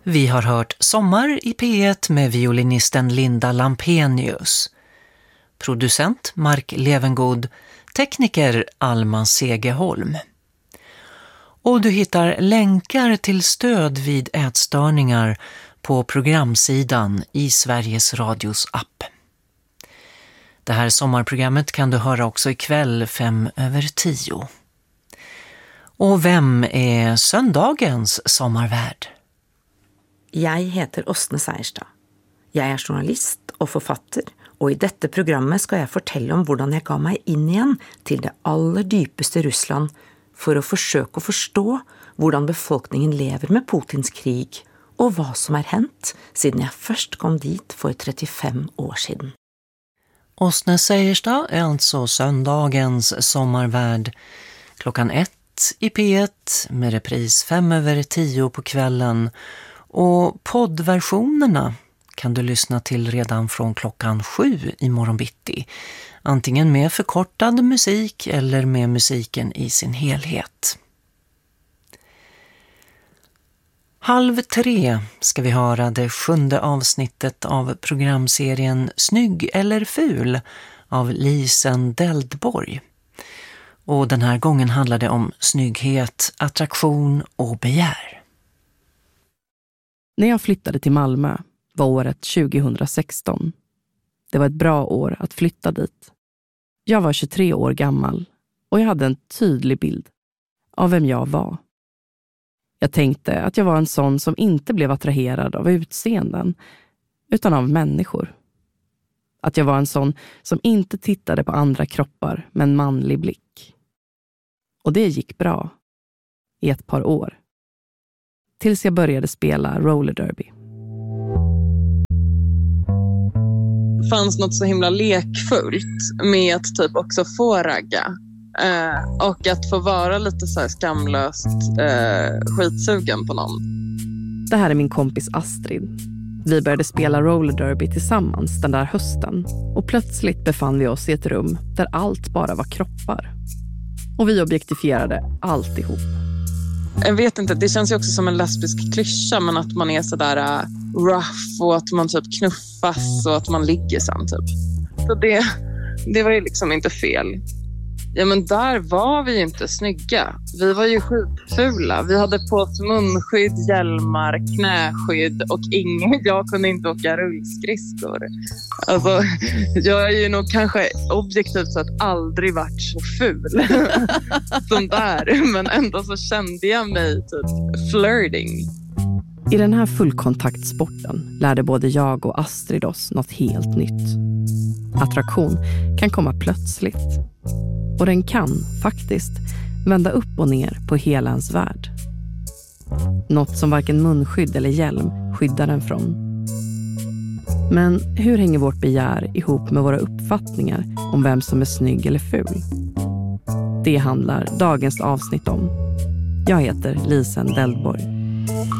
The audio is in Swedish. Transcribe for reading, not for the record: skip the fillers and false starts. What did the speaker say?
Vi har hört Sommar i P1 med violinisten Linda Lampenius. Producent Mark Levengood, tekniker Alma Segeholm. Och du hittar länkar till stöd vid ätstörningar på programsidan i Sveriges Radios app. Det här sommarprogrammet kan du höra också ikväll 5:10. Och vem är söndagens sommarvärd? Jag heter Åsne Seierstad. Jag är journalist och författare, och i detta programmet ska jag fortælle om hvordan jag gav mig in igen till det allra djupaste Ryssland för att försöka förstå hvordan befolkningen lever med Putins krig och vad som har hänt sedan jag först kom dit för 35 år sedan. Åsne Seierstad är alltså söndagens sommarvärd klockan 1 i P1 med repris 5:10 på kvällen. Och poddversionerna kan du lyssna till redan från klockan 7 i morgon bitti. Antingen med förkortad musik eller med musiken i sin helhet. 2:30 ska vi höra det 7:e avsnittet av programserien Snygg eller ful av Lisen Deldborg. Och den här gången handlar det om snygghet, attraktion och begär. När jag flyttade till Malmö var året 2016. Det var ett bra år att flytta dit. Jag var 23 år gammal och jag hade en tydlig bild av vem jag var. Jag tänkte att jag var en sån som inte blev attraherad av utseenden utan av människor. Att jag var en sån som inte tittade på andra kroppar med en manlig blick. Och det gick bra i ett par år. Tills jag började spela roller derby. Det fanns något så himla lekfullt med att typ också få ragga. Och att få vara lite så här skamlöst skitsugen på någon. Det här är min kompis Astrid. Vi började spela roller derby tillsammans den där hösten. Och plötsligt befann vi oss i ett rum där allt bara var kroppar. Och vi objektifierade alltihop. Jag vet inte, det känns ju också som en lesbisk klyscha, men att man är sådär rough och att man typ knuffas och att man ligger sen typ. Så det var ju liksom inte fel. Ja, men där var vi ju inte snygga. Vi var ju skitfula. Vi hade på oss munskydd, hjälmar, knäskydd och jag kunde inte åka rullskridskor. Alltså, jag är ju nog kanske objektivt sett aldrig varit så ful som där. Men ändå så kände jag mig typ flirting. I den här fullkontaktsporten lärde både jag och Astrid oss något helt nytt. Attraktion kan komma plötsligt. Och den kan faktiskt vända upp och ner på hela ens värld. Något som varken munskydd eller hjälm skyddar den från. Men hur hänger vårt begär ihop med våra uppfattningar om vem som är snygg eller ful? Det handlar dagens avsnitt om. Jag heter Lisen Deldborg.